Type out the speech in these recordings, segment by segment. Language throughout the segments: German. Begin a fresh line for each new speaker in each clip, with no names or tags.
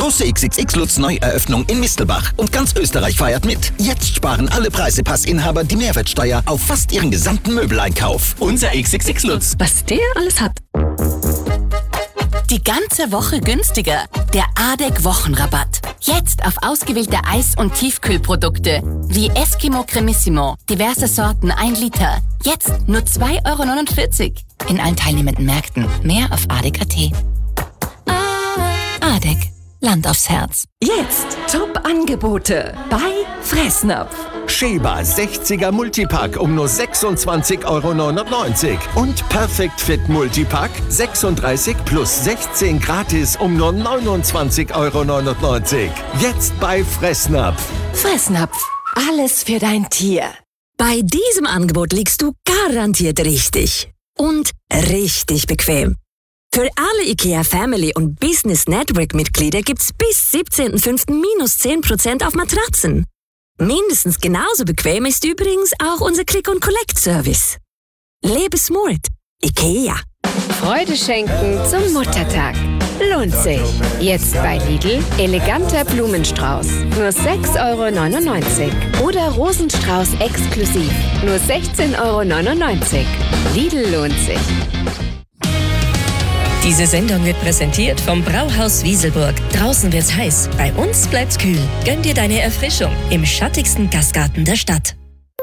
Große XXX Lutz Neueröffnung in Mistelbach und ganz Österreich feiert mit. Jetzt sparen alle Preisepassinhaber die Mehrwertsteuer auf fast ihren gesamten Möbeleinkauf. Unser XXX Lutz.
Was der alles hat.
Die ganze Woche günstiger. Der ADEC Wochenrabatt. Jetzt auf ausgewählte Eis- und Tiefkühlprodukte wie Eskimo Cremissimo, diverse Sorten 1 Liter. Jetzt nur 2,49 € in allen teilnehmenden Märkten. Mehr auf ADEC.at. ADEC. Land aufs Herz.
Jetzt Top-Angebote bei Fressnapf.
Sheba 60er Multipack um nur 26,99 € und Perfect Fit Multipack 36 plus 16 gratis um nur 29,99 €. Jetzt bei Fressnapf.
Fressnapf. Alles für dein Tier.
Bei diesem Angebot liegst du garantiert richtig. Und richtig bequem. Für alle IKEA Family und Business Network Mitglieder gibt's bis 17.05. minus 10% auf Matratzen. Mindestens genauso bequem ist übrigens auch unser Click-and-Collect-Service. Lebe smart. IKEA.
Freude schenken zum Muttertag. Lohnt sich. Jetzt bei Lidl eleganter Blumenstrauß. Nur 6,99 € Oder Rosenstrauß exklusiv. Nur 16,99 €. Lidl lohnt sich.
Diese Sendung wird präsentiert vom Brauhaus Wieselburg. Draußen wird's heiß, bei uns bleibt's kühl. Gönn dir deine Erfrischung im schattigsten Gastgarten der Stadt.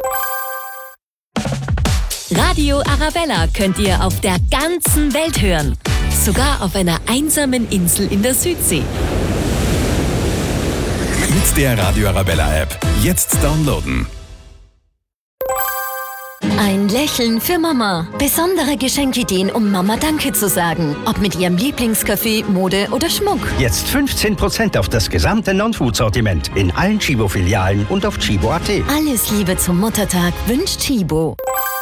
Radio Arabella könnt ihr auf der ganzen Welt hören. Sogar auf einer einsamen Insel in der Südsee.
Mit der Radio Arabella App. Jetzt downloaden.
Ein Lächeln für Mama. Besondere Geschenkideen, um Mama Danke zu sagen. Ob mit ihrem Lieblingskaffee, Mode oder Schmuck.
Jetzt 15% auf das gesamte Non-Food-Sortiment in allen Chibo-Filialen und auf chibo.at.
Alles Liebe zum Muttertag wünscht Chibo.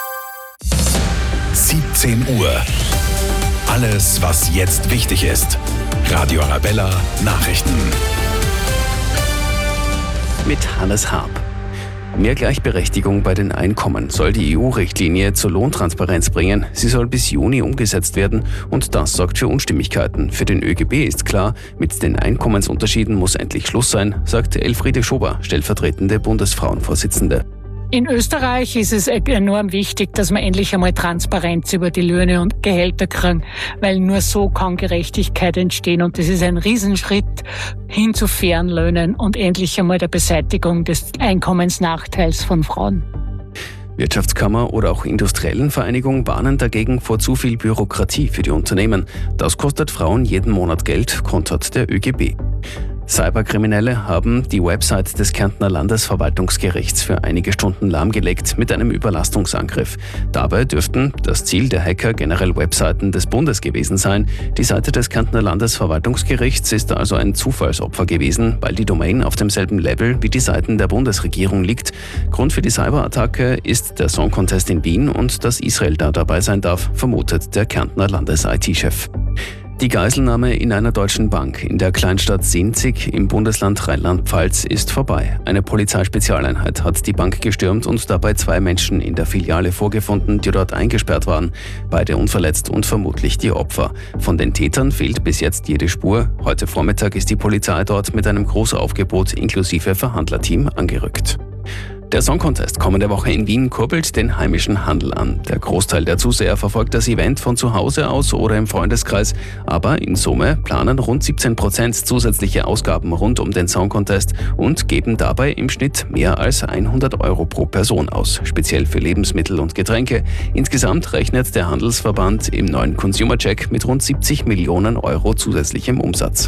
17 Uhr. Alles, was jetzt wichtig ist. Radio Arabella Nachrichten.
Mit Hannes Harp. Mehr Gleichberechtigung bei den Einkommen soll die EU-Richtlinie zur Lohntransparenz bringen. Sie soll bis Juni umgesetzt werden und das sorgt für Unstimmigkeiten. Für den ÖGB ist klar, mit den Einkommensunterschieden muss endlich Schluss sein, sagt Elfriede Schober, stellvertretende Bundesfrauenvorsitzende.
In Österreich ist es enorm wichtig, dass wir endlich einmal Transparenz über die Löhne und Gehälter kriegen, weil nur so kann Gerechtigkeit entstehen und das ist ein Riesenschritt hin zu fairen Löhnen und endlich einmal der Beseitigung des Einkommensnachteils von Frauen.
Wirtschaftskammer oder auch industriellen Vereinigungen warnen dagegen vor zu viel Bürokratie für die Unternehmen. Das kostet Frauen jeden Monat Geld, kontert der ÖGB. Cyberkriminelle haben die Website des Kärntner Landesverwaltungsgerichts für einige Stunden lahmgelegt mit einem Überlastungsangriff. Dabei dürften das Ziel der Hacker generell Webseiten des Bundes gewesen sein. Die Seite des Kärntner Landesverwaltungsgerichts ist also ein Zufallsopfer gewesen, weil die Domain auf demselben Level wie die Seiten der Bundesregierung liegt. Grund für die Cyberattacke ist der Song Contest in Wien und dass Israel da dabei sein darf, vermutet der Kärntner Landes-IT-Chef. Die Geiselnahme in einer deutschen Bank in der Kleinstadt Sinzig im Bundesland Rheinland-Pfalz ist vorbei. Eine Polizeispezialeinheit hat die Bank gestürmt und dabei 2 Menschen in der Filiale vorgefunden, die dort eingesperrt waren. Beide unverletzt und vermutlich die Opfer. Von den Tätern fehlt bis jetzt jede Spur. Heute Vormittag ist die Polizei dort mit einem Großaufgebot inklusive Verhandlerteam angerückt. Der Song Contest kommende Woche in Wien kurbelt den heimischen Handel an. Der Großteil der Zuseher verfolgt das Event von zu Hause aus oder im Freundeskreis. Aber in Summe planen rund 17% zusätzliche Ausgaben rund um den Song Contest und geben dabei im Schnitt mehr als 100 € pro Person aus, speziell für Lebensmittel und Getränke. Insgesamt rechnet der Handelsverband im neuen Consumer Check mit rund 70 Millionen € zusätzlichem Umsatz.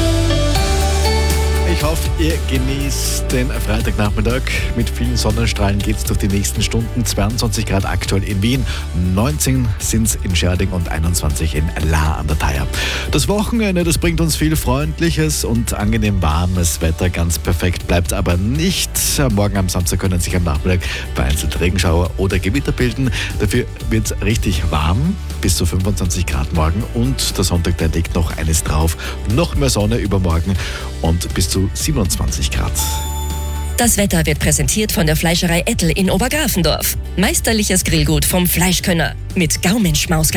Ich hoffe, ihr genießt den Freitagnachmittag. Mit vielen Sonnenstrahlen geht es durch die nächsten Stunden. 22 Grad aktuell in Wien, 19 sind es in Scherding und 21 in Lahr an der Thaya. Das Wochenende, das bringt uns viel freundliches und angenehm warmes Wetter. Ganz perfekt bleibt aber nicht. Morgen am Samstag können sich am Nachmittag vereinzelt Regenschauer oder Gewitter bilden. Dafür wird es richtig warm, bis zu 25 Grad morgen. Und der Sonntag, der legt noch eines drauf. Noch mehr Sonne übermorgen und bis zu 27 Grad.
Das Wetter wird präsentiert von der Fleischerei Ettel in Obergrafendorf. Meisterliches Grillgut vom Fleischkönner mit Gaumenschmaus.